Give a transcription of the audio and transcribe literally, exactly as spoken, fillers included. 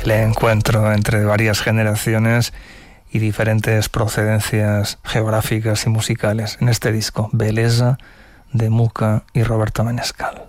el encuentro entre varias generaciones y diferentes procedencias geográficas y musicales en este disco, Beleza, de Muca y Roberto Menescal.